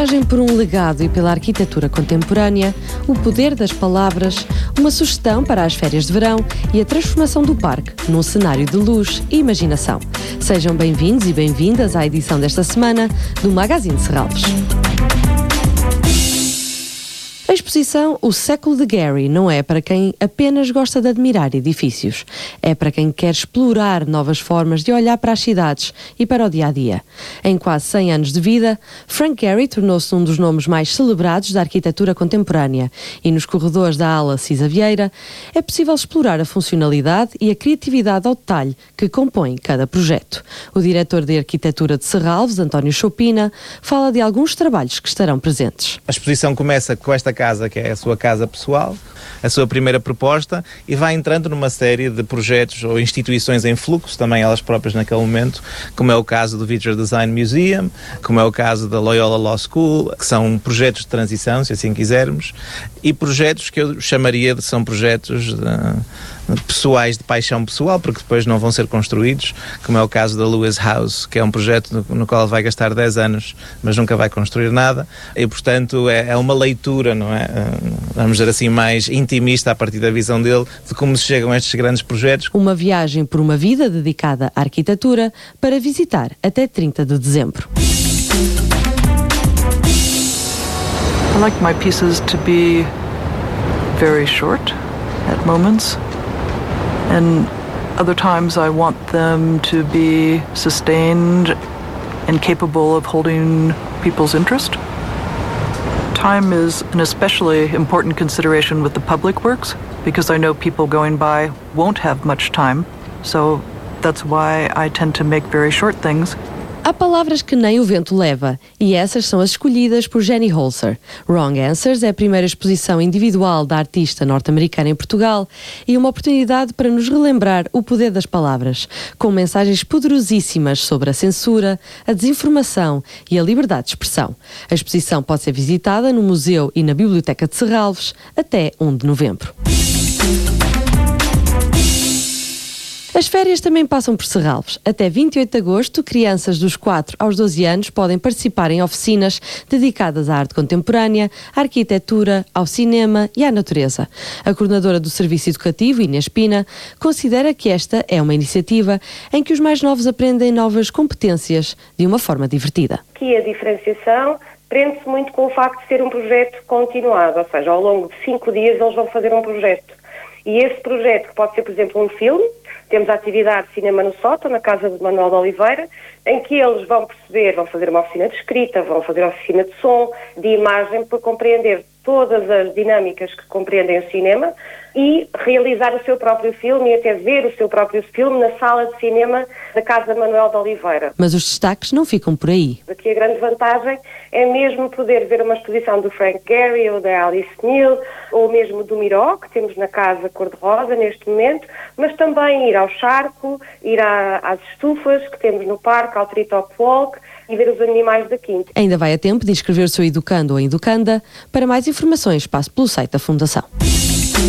Por um legado e pela arquitetura contemporânea, o poder das palavras, uma sugestão para as férias de verão e a transformação do parque num cenário de luz e imaginação. Sejam bem-vindos e bem-vindas à edição desta semana do Magazine de Serralves. A exposição O Século de Gary não é para quem apenas gosta de admirar edifícios. É para quem quer explorar novas formas de olhar para as cidades e para o dia-a-dia. Em quase 100 anos de vida, Frank Gehry tornou-se um dos nomes mais celebrados da arquitetura contemporânea e nos corredores da ala Cisa Vieira é possível explorar a funcionalidade e a criatividade ao detalhe que compõem cada projeto. O diretor de arquitetura de Serralves, António Chopina, fala de alguns trabalhos que estarão presentes. A exposição começa com esta casa, que é a sua casa pessoal, a sua primeira proposta, e vai entrando numa série de projetos ou instituições em fluxo, também elas próprias naquele momento, como é o caso do Visual Design Museum, como é o caso da Loyola Law School, que são projetos de transição, se assim quisermos, e projetos que eu chamaria de são projetos pessoais, de paixão pessoal, porque depois não vão ser construídos, como é o caso da Lewis House, que é um projeto no qual vai gastar 10 anos, mas nunca vai construir nada, e portanto é uma leitura, não é? Vamos dizer assim, mais intimista a partir da visão dele, de como se chegam a estes grandes projetos. Uma viagem por uma vida dedicada à arquitetura para visitar até 30 de dezembro. I like my pieces to be very short at moments, and other times I want them to be sustained and capable of holding people's interest. Time is an especially important consideration with the public works because I know people going by won't have much time, so that's why I tend to make very short things. Há palavras que nem o vento leva, e essas são as escolhidas por Jenny Holzer. Wrong Answers é a primeira exposição individual da artista norte-americana em Portugal e uma oportunidade para nos relembrar o poder das palavras, com mensagens poderosíssimas sobre a censura, a desinformação e a liberdade de expressão. A exposição pode ser visitada no Museu e na Biblioteca de Serralves até 1 de novembro. As férias também passam por Serralves. Até 28 de agosto, crianças dos 4 aos 12 anos podem participar em oficinas dedicadas à arte contemporânea, à arquitetura, ao cinema e à natureza. A coordenadora do Serviço Educativo, Inês Pina, considera que esta é uma iniciativa em que os mais novos aprendem novas competências de uma forma divertida. Aqui a diferenciação prende-se muito com o facto de ser um projeto continuado, ou seja, ao longo de 5 dias eles vão fazer um projeto. E esse projeto, que pode ser, por exemplo, um filme, temos a atividade de Cinema no Sótão, na casa de Manuel de Oliveira, em que eles vão perceber, vão fazer uma oficina de escrita, vão fazer uma oficina de som, de imagem, para compreender todas as dinâmicas que compreendem o cinema e realizar o seu próprio filme e até ver o seu próprio filme na sala de cinema da Casa Manuel de Oliveira. Mas os destaques não ficam por aí. Aqui a grande vantagem é mesmo poder ver uma exposição do Frank Gehry ou da Alice Neel ou mesmo do Miró, que temos na Casa Cor-de-Rosa neste momento, mas também ir ao Charco, ir às estufas que temos no parque, ao Treetop Walk e ver os animais da quinta. Ainda vai a tempo de inscrever o seu educando ou educanda. Para mais informações, passe pelo site da Fundação.